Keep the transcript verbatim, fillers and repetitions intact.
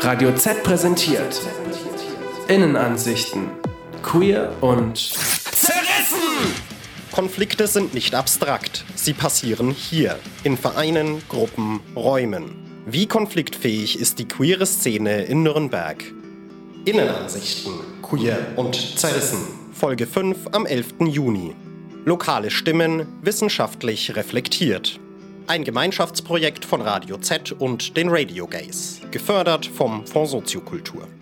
Radio Z präsentiert Innenansichten. Queer und zerrissen! Konflikte sind nicht abstrakt. Sie passieren hier, in Vereinen, Gruppen, Räumen. Wie konfliktfähig ist die queere Szene in Nürnberg? Innenansichten. Queer und zerrissen. Folge fünf am elften Juni. Lokale Stimmen, wissenschaftlich reflektiert. Ein Gemeinschaftsprojekt von Radio Z und den Radio Gays, gefördert vom Fonds Soziokultur.